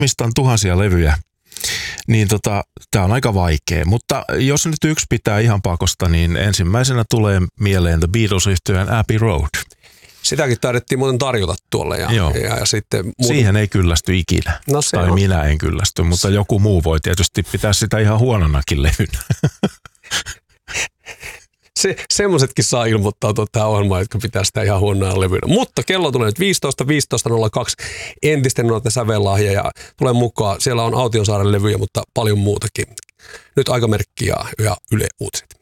omistan tuhansia levyjä, niin tää on aika vaikea. Mutta jos nyt yksi pitää ihan pakosta, niin ensimmäisenä tulee mieleen The Beatles-yhtyeen Abbey Road. Sitäkin taidettiin muuten tarjota tuolle. Ja sitten siihen ei kyllästy ikinä. No, tai on. Minä en kyllästy, mutta joku muu voi tietysti pitää sitä ihan huononakin levynä. Semmoisetkin saa ilmoittaa tähän ohjelmaan, jotka pitää sitä ihan huonoa levynä. Mutta kello tulee nyt 15.02 entisten nuorten sävellahja ja tulee mukaan. Siellä on Autiosaaren levyjä, mutta paljon muutakin. Nyt aikamerkki ja Yle Uutiset.